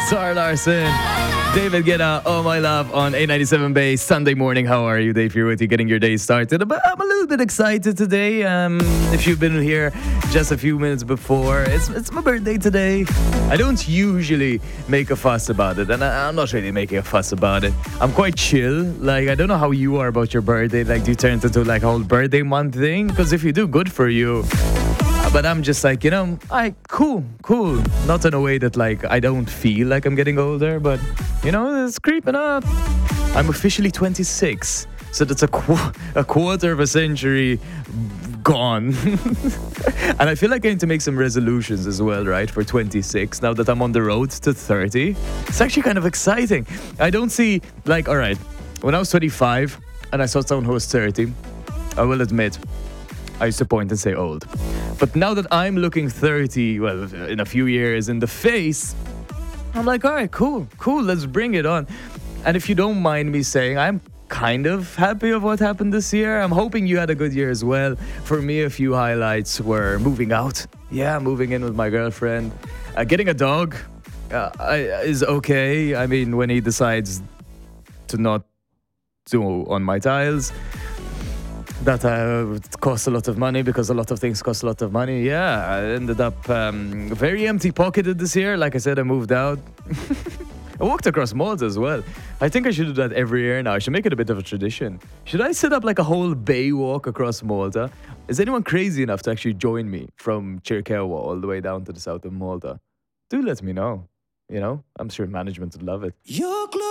Zara Larson, David Guetta, Oh My Love on A97 Bay Sunday morning. How are you, Dave? Here with you, getting your day started. But I'm a little bit excited today. If you've been here just a few minutes before, it's my birthday today. I don't usually make a fuss about it, and I'm not really making a fuss about it. I'm quite chill. Like, I don't know how you are about your birthday. Like, do you turn it into like a whole birthday month thing? Because if you do, good for you. But I'm just like, cool. Not in a way that like I don't feel like I'm getting older, but it's creeping up. I'm officially 26, so that's a quarter of a century gone. And I feel like I need to make some resolutions as well, right, for 26, now that I'm on the road to 30. It's actually kind of exciting. I don't see, like, all right, when I was 25 and I saw someone who was 30, I will admit, I used to point and say old. But now that I'm looking 30, well, in a few years in the face, I'm like, all right, cool, let's bring it on. And if you don't mind me saying, I'm kind of happy of what happened this year. I'm hoping you had a good year as well. For me, a few highlights were moving out. Yeah, moving in with my girlfriend. Getting a dog is okay. I mean, when he decides to not do on my tiles, that costs a lot of money, because a lot of things cost a lot of money. Yeah, I ended up very empty-pocketed this year. Like I said, I moved out. I walked across Malta as well. I think I should do that every year now. I should make it a bit of a tradition. Should I set up like a whole bay walk across Malta? Is anyone crazy enough to actually join me from Circeua all the way down to the south of Malta? Do let me know. I'm sure management would love it.